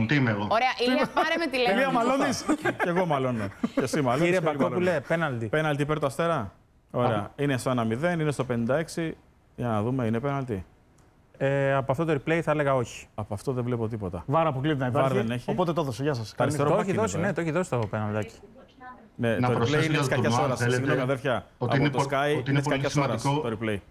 τι είμαι εγώ. Ωραία, Ηλία, πάρε με τηλέφωνο. Ηλία, μαλώνεις. Κι εγώ μαλώνω. Και εσύ μαλώνεις. Κύριε Μπακόπουλε, πέναλτι. Πέναλτι υπέρ του Αστέρα. Ωραία. Είναι στο 1-0, είναι στο 56. Για να δούμε, είναι πέναλτι. Από αυτό το replay θα έλεγα όχι. Από αυτό δεν βλέπω τίποτα. Βάρα αποκλείται να υπάρχει. δεν έχει. Οπότε το έδωσε. Γεια σας. Αριστερό Το μπακ έχει είναι δώσει, εδώ, ναι, το έχει δώσει το πέναλτι. Ναι, Να το προσθέσω replay είναι για τη το κακιά τουρνουά, ώρα. θέλετε, Συγγνώμη, αδέρφια. ότι Από είναι το Sky ότι είναι είναι τη πολύ κακιά ώρα σημαντικό. το replay.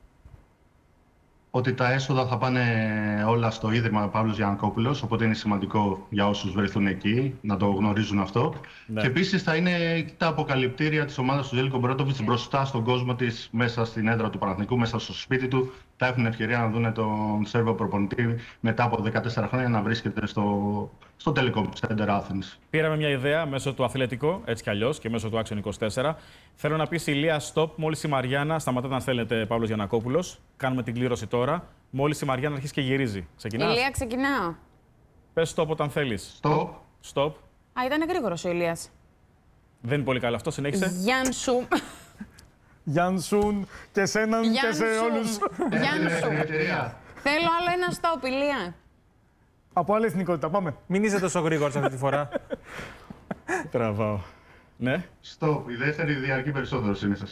Ότι τα έσοδα θα πάνε όλα στο Ίδρυμα Παύλος Γιαννακόπουλος, οπότε είναι σημαντικό για όσους βρεθούν εκεί να το γνωρίζουν αυτό. Ναι. Και επίσης θα είναι τα αποκαλυπτήρια της ομάδας του Ζέλικο Μπρότοβιτς μπροστά στον κόσμο της, μέσα στην έδρα του Παναθηναϊκού, μέσα στο σπίτι του. Θα έχουν ευκαιρία να δουν τον Σέρβο προπονητή μετά από 14 χρόνια να βρίσκεται στο Telecom Center Athens. Πήραμε μια ιδέα μέσω του Αθλέτικο, έτσι κι αλλιώς, και μέσω του Action 24. Θέλω να πεις Ηλία, stop, μόλις η Μαριάννα, σταματάτε αν θέλετε, Παύλος Γιαννακόπουλος. Κάνουμε την κλήρωση τώρα. Μόλις η Μαριάννα αρχίσει και γυρίζει. Ξεκινάς. Ηλία, ξεκινάω. Πες stop όταν θέλεις. Stop. Stop. Α, ήταν γρήγορος ο Ηλίας. Δεν είναι πολύ καλό αυτό, συνέχισε. Γιάνσου. Γιάνσουν και σέναν και σε όλους. Γιάνσου. Ευκαιρία. Θέλω άλλο ένα stop, Ηλία. Από άλλη εθνικότητα, πάμε. Μην είσαι τόσο γρήγορος αυτή τη φορά. Τραβάω. Ναι. Stop. Η δεύτερη διαρκεί περισσότερο συνήθως.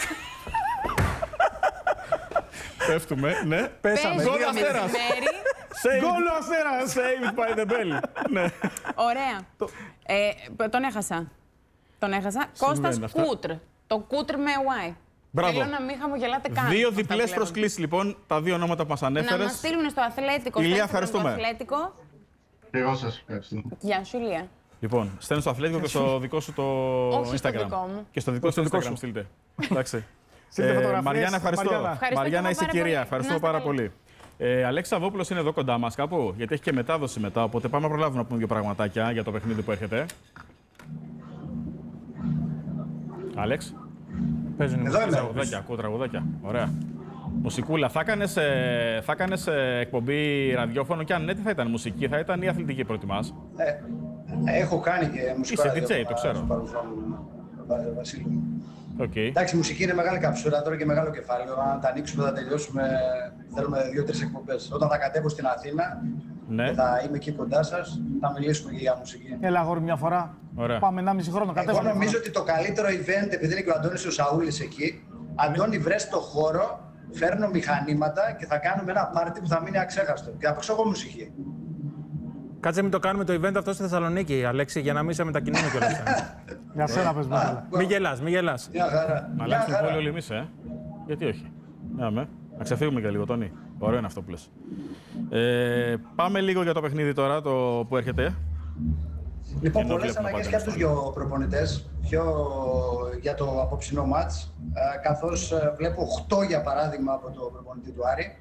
Πέφτουμε, ναι. Πέσαμε. Παίζει Γκολ το Αστέρας. μεσημέρι. Γκολ ο Αστέρας! Saved by the bell. Ναι. Ωραία. Τον έχασα. Τον έχασα. Κώστας αυτά. Κούτρ. Το Κούτρ με Y. Μπράβο. Θέλω να μην χαμογελάτε καν. Δύο αυτά διπλές που λέγονται. προσκλήσεις λοιπόν, τα δύο ονόματα που μας Να μας ανέφερες. στείλουν στο Αθλέτικο. Ηλία, στο Instagram ευχαριστούμε. του Αθλέτικο. Και εγώ σας ευχαριστώ. Γεια σου, Ηλία. Λοιπόν, στέλνω στο Αθλέτικο και στο δικό σου το Όχι στο Instagram. δικό μου. Και στο δικό σου δικό Instagram σου. στείλτε. Εντάξει. Στείλτε φωτογραφίες. Μαριάννα, ευχαριστώ. Μαριάννα. Ευχαριστώ Μαριάννα, και είσαι εγώ πάρα κυρία. πολύ. Ευχαριστούμε Να είστε πάρα πολύ. Αλέξη Σαββόπουλος είναι εδώ κοντά μας κάπου, γιατί έχει και μετάδοση μετά. Οπότε πάμε να προλάβουμε να πούμε δύο πραγματάκια για το παιχνίδι που έρχεται. Άλεξ. Παίζουν οι Εδώ είμαι. Τραγουδάκια, ακούω τραγουδάκια. Ωραία. Μουσικούλα. Θα κάνεις εκπομπή ραδιόφωνο και αν ναι, τι θα ήταν μουσική, θα ήταν ή αθλητική προτιμάς. Έχω κάνει και μουσικό Είσαι ραδιόφωνο DJ, το ξέρω. στο παρελθόν, Βασίλη μου. Okay. Εντάξει, η μουσική είναι μεγάλη καψούρα, τώρα και μεγάλο κεφάλαιο. Αν τα ανοίξουμε, θα τελειώσουμε. Θέλουμε 2-3 εκπομπές. Όταν θα κατέβω στην Αθήνα, Ναι. και θα είμαι εκεί κοντά σας, θα μιλήσουμε και για μουσική. Έλα, αγόρι, μια φορά. Ωραία. Πάμε 1,5 χρόνο. Εγώ Κατέβαμε. νομίζω ότι το καλύτερο event, επειδή είναι και ο Αντώνης ο Σαούλης εκεί, Αντώνη, βρες το χώρο, φέρνω μηχανήματα και θα κάνουμε ένα πάρτι που θα μείνει αξέχαστο. Και θα παίξω εγώ μουσική. Κάτσε μην το κάνουμε το event αυτό στη Θεσσαλονίκη, Αλέξη, για να μην σε μετακινούμε κιόλας. Για σένα πες μπάλα. Μην γελάς, μην γελάς. Μια χαρά. Να Μια αλλάξει την πόλη χαρά. όλοι εμείς, Γιατί όχι. Να ξεφύγουμε και λίγο, Τόνι. Ωραίο είναι αυτό που λες. Πάμε λίγο για το παιχνίδι τώρα, το που έρχεται. Λοιπόν, Ενώ πολλές βλέπουμε αναγκές πάντα και από τους δύο προπονητές για το απόψινό μάτς, καθώς βλέπω 8 για παράδειγμα από το προπονητή του Άρη,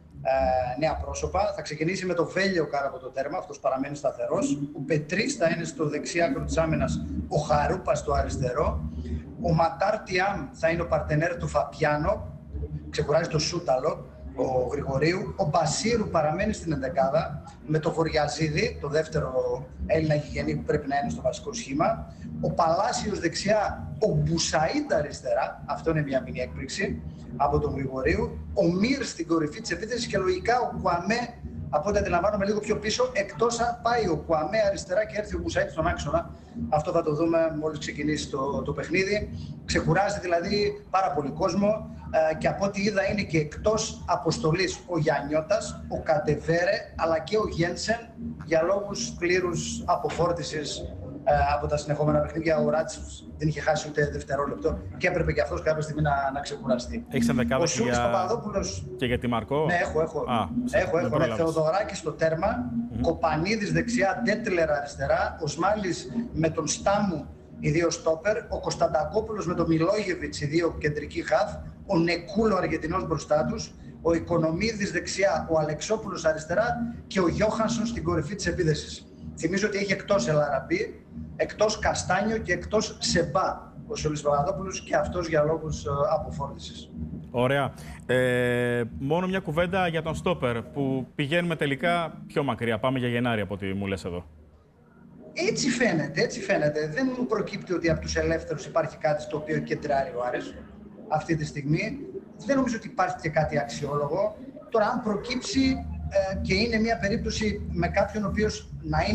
νέα πρόσωπα. Θα ξεκινήσει με το Βέλιο Κάρα από το τέρμα, αυτός παραμένει σταθερός. Ο Πετρής θα είναι στο δεξί άκρο της άμυνας, ο Χαρούπας στο αριστερό. Ο Ματάρ Τιάμ θα είναι ο παρτενέρ του Φαπιάνο, ξεκουράζει το Σούταλο, ο Γρηγορίου. Ο Μπασίρου παραμένει στην εντεκάδα με το Βοριαζίδη, το δεύτερο Έλληνα γηγενή που πρέπει να είναι στο βασικό σχήμα. Ο Παλάσιος δεξιά, ο Μπουσαΐντ αριστερά, αυτό είναι μια μηνύ έκπληξη από τον Γρηγορίου. Ο Μύρ στην κορυφή της επίθεσης και λογικά ο Κουαμέ, από ό,τι αντιλαμβάνομαι, λίγο πιο πίσω, εκτός αν πάει ο Κουαμέ αριστερά και έρθει ο Μπουσαΐντ στον άξονα. Αυτό θα το δούμε μόλις ξεκινήσει το παιχνίδι. Ξεκουράζει δηλαδή πάρα πολύ κόσμο. Και από ό,τι είδα είναι και εκτός αποστολής ο Γιαννιώτας, ο Καντεβέρε αλλά και ο Γένσεν για λόγους πλήρους αποφόρτισης από τα συνεχόμενα παιχνίδια. Ο Ράτσος δεν είχε χάσει ούτε δευτερόλεπτο και έπρεπε και αυτός κάποια στιγμή να ξεκουραστεί. Έχεις ενδεκάδα Ο Σούλης Παπαδόπουλος. και για τη Μαρκό. Ναι, έχω. Με Θεοδωράκη στο τέρμα, Κοπανίδης δεξιά, Ντέτλερ αριστερά, ο Σμάλης με τον Στάμου, οι δύο στόπερ, ο Κωνσταντακόπουλος με τον Μιλόγεβιτς, οι δύο κεντρικοί χαφ, ο Νεκούλο Αργεντινός μπροστά τους, ο Οικονομίδης δεξιά, ο Αλεξόπουλος αριστερά και ο Γιώχανσον στην κορυφή της επίδεσης. Θυμίζω ότι έχει εκτός Ελαραμπή, εκτός Καστάνιο και εκτός Σεμπά ο Σούλης Παπαδόπουλος και αυτός για λόγους αποφόρτισης. Ωραία. Μόνο μια κουβέντα για τον στόπερ που πηγαίνουμε τελικά πιο μακριά. Πάμε για Γενάρη από ό,τι μου λες εδώ. Έτσι φαίνεται. Δεν μου προκύπτει ότι από τους ελεύθερους υπάρχει κάτι στο οποίο κεντράρει ο Άρης αυτή τη στιγμή. Δεν νομίζω ότι υπάρχει και κάτι αξιόλογο. Τώρα, αν προκύψει και είναι μια περίπτωση με κάποιον ο οποίος να είναι